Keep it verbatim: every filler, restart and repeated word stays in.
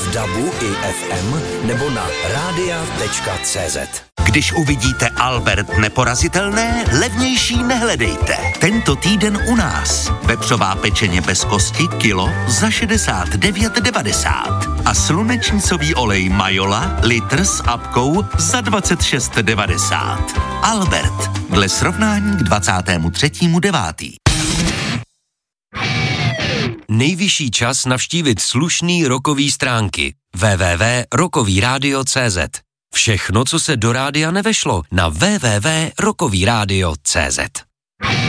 v dabu i ef em nebo na rádia tečka cé zet. Když uvidíte Albert neporazitelné, levnější nehledejte. Tento týden u nás. Vepřová pečeně bez kosti kilo za šedesát devět devadesát. A slunečnicový olej Majola litr s apkou za dvacet šest devadesát. Albert. Dle srovnání k dvacátému třetímu devátý. Nejvyšší čas navštívit slušný rockový stránky. w w w tečka rockový rádio tečka cé zet. Všechno, co se do rádia nevešlo, na w w w tečka rockový rádio tečka cé zet.